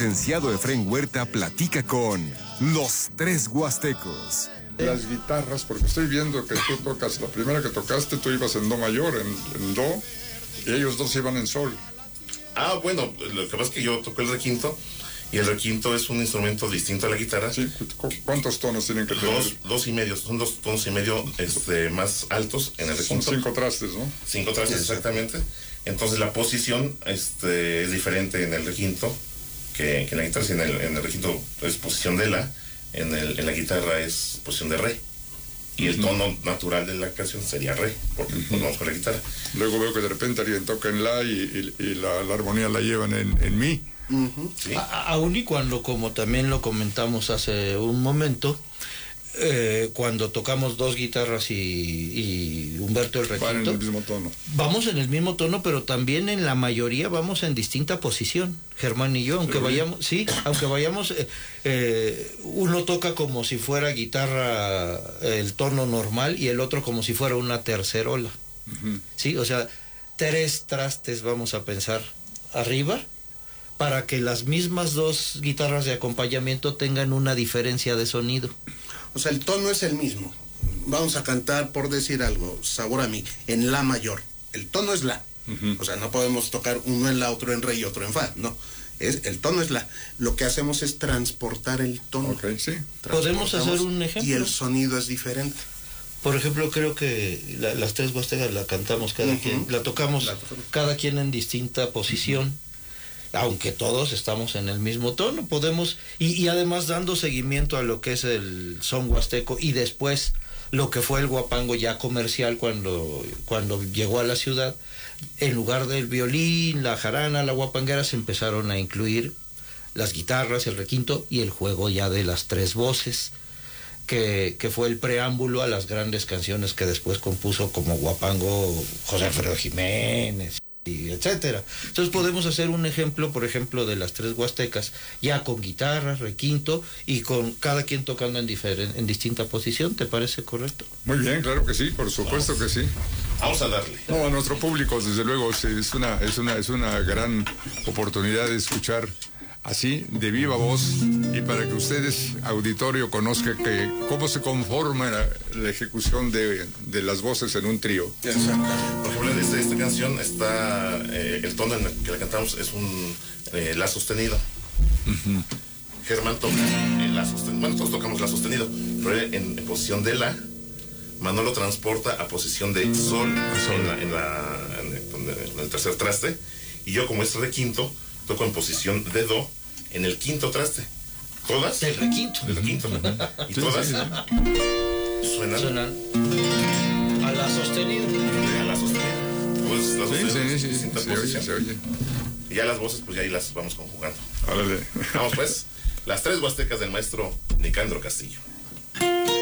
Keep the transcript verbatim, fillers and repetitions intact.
licenciado Efrén Huerta platica con los tres huastecos. Las guitarras, porque estoy viendo que tú tocas, la primera que tocaste tú ibas en do mayor, en, en do, y ellos dos iban en sol. Ah, bueno, lo que pasa es que yo toco el requinto, y el requinto es un instrumento distinto a la guitarra. Sí, ¿cuántos tonos tienen que tener? Dos, dos y medio, son dos tonos y medio este, más altos en el requinto. Son cinco trastes, ¿no? Cinco trastes, sí, exactamente. Entonces la posición este, es diferente en el requinto que, que en la guitarra. Si en el, en el requinto es posición de la, en, el, en la guitarra es posición de re. Y el tono natural de la canción sería re, porque uh-huh. vamos con la guitarra. Luego veo que de repente alguien toca en la y, y, y la, la armonía la llevan en, en mi. Uh-huh. ¿Sí? A, aún y cuando, como también lo comentamos hace un momento, eh, cuando tocamos dos guitarras y, y Humberto el requinto, van en el mismo tono. Vamos en el mismo tono, pero también en la mayoría vamos en distinta posición, Germán y yo, aunque ¿Sí? vayamos, sí, aunque vayamos, eh, eh, uno toca como si fuera guitarra el tono normal y el otro como si fuera una tercerola, uh-huh. sí, o sea, tres trastes vamos a pensar arriba, para que las mismas dos guitarras de acompañamiento tengan una diferencia de sonido. O sea, el tono es el mismo. Vamos a cantar, por decir algo, sabor a mí, en la mayor. El tono es la. Uh-huh. O sea, no podemos tocar uno en la, otro en re y otro en fa. No. Es, el tono es la. Lo que hacemos es transportar el tono. Okay, sí. ¿Podemos hacer un ejemplo? Y el sonido es diferente. Por ejemplo, creo que la, las tres huastecas la cantamos cada uh-huh. quien, la tocamos, la tocamos cada quien en distinta posición. Uh-huh. Aunque todos estamos en el mismo tono, podemos, y, y además dando seguimiento a lo que es el son huasteco y después lo que fue el guapango ya comercial cuando, cuando llegó a la ciudad, en lugar del violín, la jarana, la guapanguera, se empezaron a incluir las guitarras, el requinto y el juego ya de las tres voces, que, que fue el preámbulo a las grandes canciones que después compuso como guapango José Alfredo Jiménez, y etcétera. Entonces podemos hacer un ejemplo, por ejemplo, de las tres huastecas, ya con guitarra, requinto y con cada quien tocando en, diferen, en distinta posición. ¿Te parece correcto? Muy bien, claro que sí, por supuesto Vamos. que sí. Vamos a darle. No, a nuestro público, desde luego, es una, es una, es una gran oportunidad de escuchar así, de viva voz, y para que ustedes, auditorio, conozcan que cómo se conforma la, la ejecución de, de las voces en un trío. Exacto. Por ejemplo, en esta, esta canción está, eh, el tono en el que la cantamos es un eh, la sostenido. Uh-huh. Germán toca en la sostenido, bueno, todos tocamos la sostenido, pero en, en posición de la, Manolo transporta a posición de sol, sol. En, la, en, la, en, el, en el tercer traste, y yo como es requinto, toco en posición de do en el quinto traste. Todas. Del requinto. Del requinto. Y sí, todas sí, sí. suenan. Suenan a la sostenida. A la sostenida. Pues las sí, sostenida, sí, sí, sí, se oye, se oye. Y ya las voces, pues ya ahí las vamos conjugando. Órale. Vamos pues. Las tres huastecas del maestro Nicandro Castillo.